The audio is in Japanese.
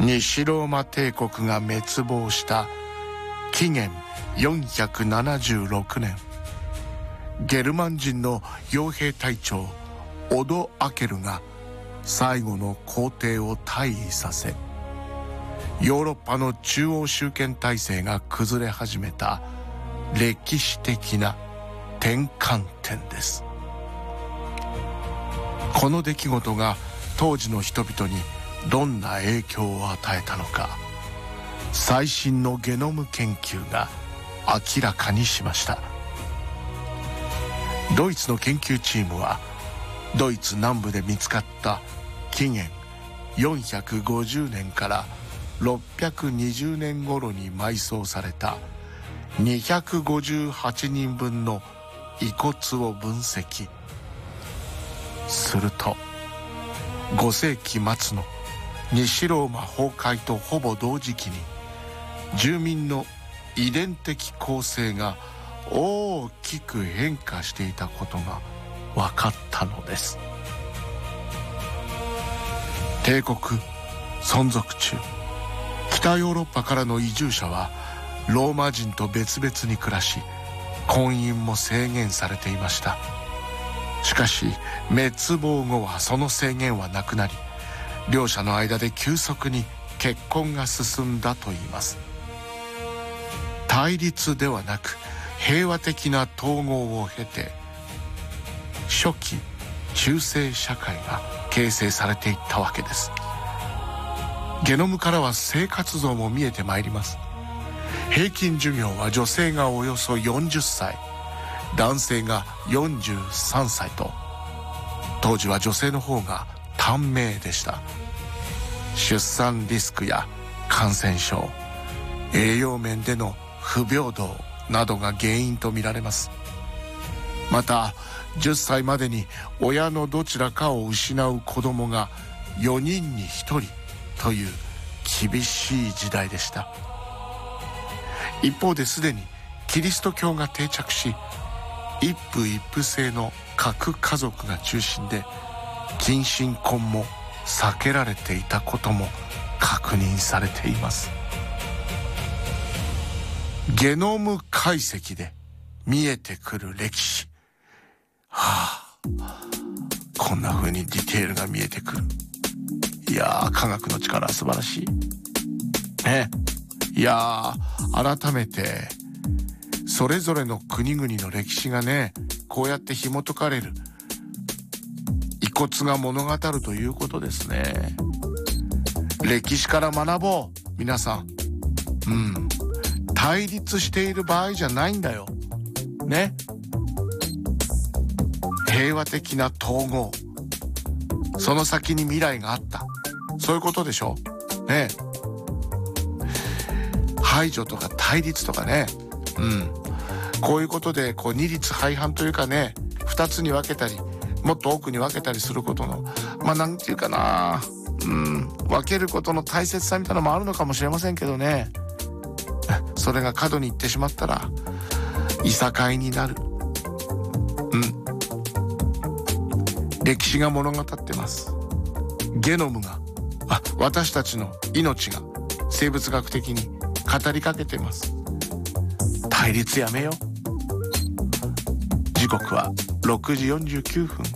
西ローマ帝国が滅亡した紀元476年、ゲルマン人の傭兵隊長オドアケルが最後の皇帝を退位させ、ヨーロッパの中央集権体制が崩れ始めた歴史的な転換点です。この出来事が当時の人々にどんな影響を与えたのか、最新のゲノム研究が明らかにしました。ドイツの研究チームはドイツ南部で見つかった紀元450年から620年頃に埋葬された258人分の遺骨を分析すると、5世紀末の西ローマ崩壊とほぼ同時期に住民の遺伝的構成が大きく変化していたことが分かったのです。帝国存続中、北ヨーロッパからの移住者はローマ人と別々に暮らし、婚姻も制限されていました。しかし滅亡後はその制限はなくなり、両者の間で急速に結婚が進んだといいます。対立ではなく平和的な統合を経て、初期中世社会が形成されていったわけです。ゲノムからは生活像も見えてまいります。平均寿命は女性がおよそ40歳、男性が43歳と、当時は女性の方が短命でした。出産リスクや感染症、栄養面での不平等などが原因とみられます。また10歳までに親のどちらかを失う子供が4人に1人という厳しい時代でした。一方ですでにキリスト教が定着し、一夫一夫制の核家族が中心で、近親婚も避けられていたことも確認されています。ゲノム解析で見えてくる歴史、こんな風にディテールが見えてくる。いやー、科学の力は素晴らしいね。いやー、改めてそれぞれの国々の歴史がね、こうやって紐解かれる、遺骨が物語るということですね。歴史から学ぼう、皆さん。対立している場合じゃないんだよね。平和的な統合、その先に未来があった、そういうことでしょね。排除とか対立とかね、こういうことでこう二律背反というかね、二つに分けたりもっと奥に分けたりすることの、なんていうかな、分けることの大切さみたいなのもあるのかもしれませんけどね。それが過度にいってしまったらいさかいになる。歴史が物語ってます。ゲノムが、私たちの命が生物学的に語りかけてます。対立やめよう。時刻は6時49分。